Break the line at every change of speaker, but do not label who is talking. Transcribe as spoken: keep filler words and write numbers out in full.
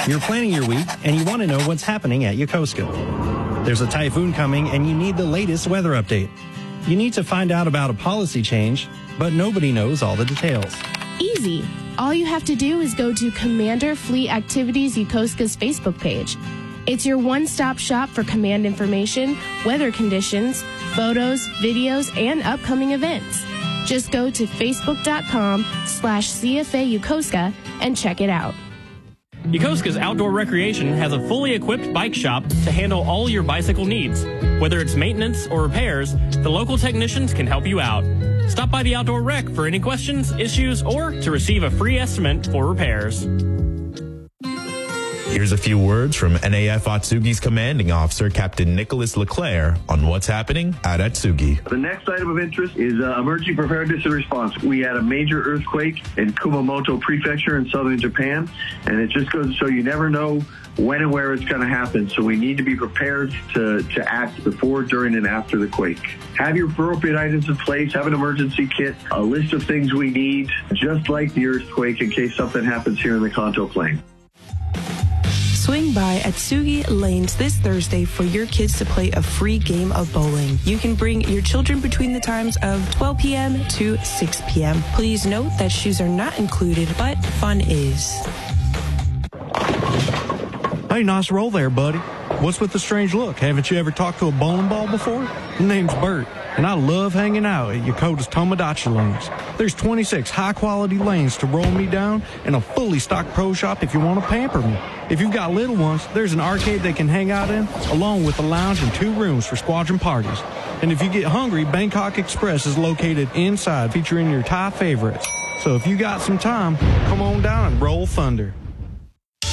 You're planning your week and you want to know what's happening at Yokosuka. There's a typhoon coming and you need the latest weather update. You need to find out about a policy change, but nobody knows all the details.
Easy. All you have to do is go to Commander Fleet Activities Yokosuka's Facebook page. It's your one-stop shop for command information, weather conditions, photos, videos, and upcoming events. Just go to facebook.com slash CFA Yokosuka and check it out.
Yokosuka's Outdoor Recreation has a fully equipped bike shop to handle all your bicycle needs. Whether it's maintenance or repairs, the local technicians can help you out. Stop by the Outdoor Rec for any questions, issues, or to receive a free estimate for repairs.
Here's a few words from N A F Atsugi's commanding officer, Captain Nicholas Leclerc, on what's happening at Atsugi.
The next item of interest is uh, emergency preparedness and response. We had a major earthquake in Kumamoto Prefecture in southern Japan, and it just goes to show you never know when and where it's going to happen. So we need to be prepared to, to act before, during, and after the quake. Have your appropriate items in place, have an emergency kit, a list of things we need, just like the earthquake in case something happens here in the Kanto Plain.
Swing by Atsugi Lanes this Thursday for your kids to play a free game of bowling. You can bring your children between the times of twelve p.m. to six p.m. Please note that shoes are not included, but fun is.
Hey, nice roll there, buddy. What's with the strange look? Haven't you ever talked to a bowling ball before? My name's Bert, and I love hanging out at Yokota's Tomodachi lanes. There's twenty-six high-quality lanes to roll me down and a fully stocked pro shop if you want to pamper me. If you've got little ones, there's an arcade they can hang out in, along with a lounge and two rooms for squadron parties. And if you get hungry, Bangkok Express is located inside, featuring your Thai favorites. So if you got some time, come on down and roll thunder.